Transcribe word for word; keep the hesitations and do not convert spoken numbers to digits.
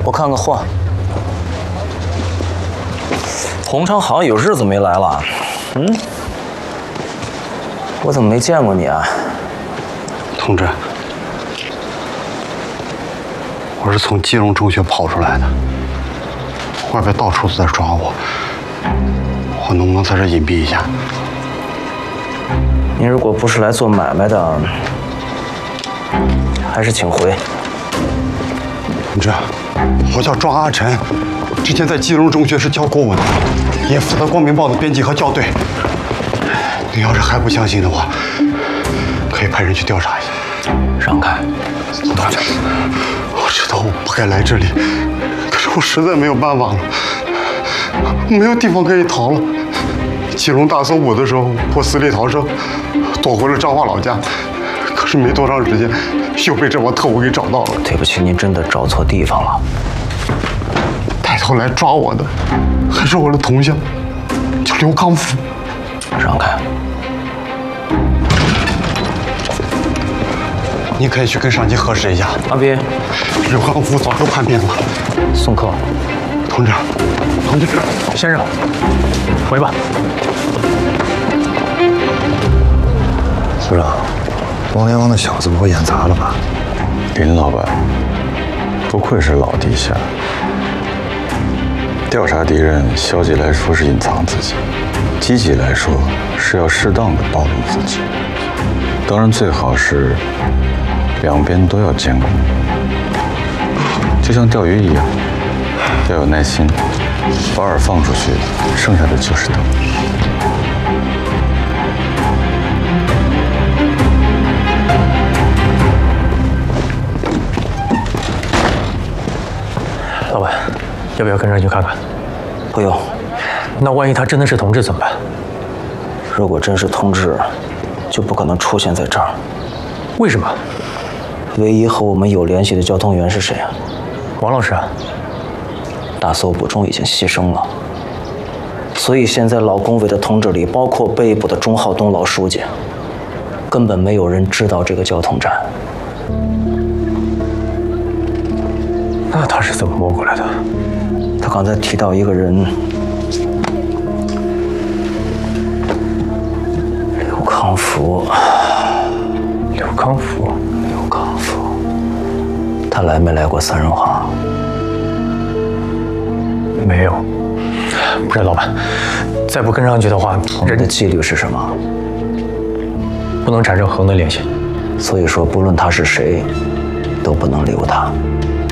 我看个货。洪昌好像有日子没来了，嗯，我怎么没见过你啊？ 同志，我是从基隆中学跑出来的，外边到处都在抓我，我能不能在这隐蔽一下？ 您如果不是来做买卖的，还是请回。 同志，我叫庄阿晨，之前在基隆中学是教国文的，也负责《光明报》的编辑和校对。你要是还不相信的话，可以派人去调查一下。 让开， 同志，我知道我不该来这里，可是我实在没有办法了，没有地方可以逃了。基隆大搜捕的时候，我死里逃生，躲回了彰化老家，可是没多长时间，又被这帮特务给找到了。 对不起，您真的找错地方了。 带头来抓我的，还是我的同乡，叫刘康福。 让开。 你可以去跟上级核实一下。 阿斌， 刘康福早就叛变了。 送客。 同志，同志， 先生，回吧。 组长，王连王那小子不会演砸了吧？ 林老板，不愧是老地下。调查敌人，消极来说是隐藏自己，积极来说是要适当的暴露自己。当然，最好是两边都要兼顾，就像钓鱼一样，要有耐心，把饵放出去，剩下的就是等。 老板，要不要跟上去看看？ 不用。 那万一他真的是同志怎么办？ 如果真是同志，就不可能出现在这儿。 为什么？ 唯一和我们有联系的交通员是谁啊？ 王老师啊。 大搜捕中已经牺牲了，所以现在老工委的同志里，包括被捕的钟浩东老书记，根本没有人知道这个交通站。 那他是怎么摸过来的？ 他刚才提到一个人，刘康福。 刘康福， 刘康福，他来没来过三人行？ 没有。不是，老板，再不跟上去的话， 人的纪律是什么？ 不能产生横的联系。 所以说，不论他是谁，都不能留他。